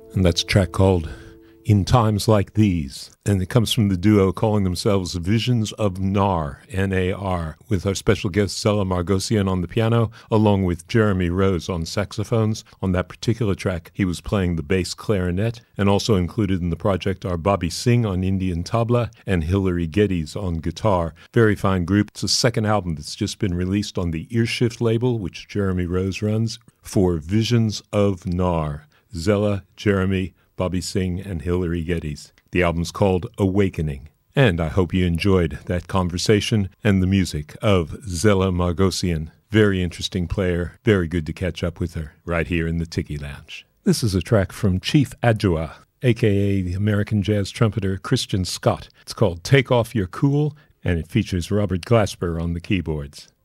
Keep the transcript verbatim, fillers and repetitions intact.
And that's a track called In Times Like These. And it comes from the duo calling themselves Visions of Nar, N A R, with our special guest Zella Margosian on the piano, along with Jeremy Rose on saxophones. On that particular track, he was playing the bass clarinet, and also included in the project are Bobby Singh on Indian tabla and Hilary Geddes on guitar. Very fine group. It's the second album that's just been released on the Earshift label, which Jeremy Rose runs, for Visions of Nar. Zella, Jeremy, Bobby Singh, and Hilary Geddes. The album's called Awakening. And I hope you enjoyed that conversation and the music of Zella Margosian. Very interesting player. Very good to catch up with her right here in the Tiki Lounge. This is a track from Chief Adjoa, a k a the American jazz trumpeter Christian Scott. It's called Take Off Your Cool, and it features Robert Glasper on the keyboards.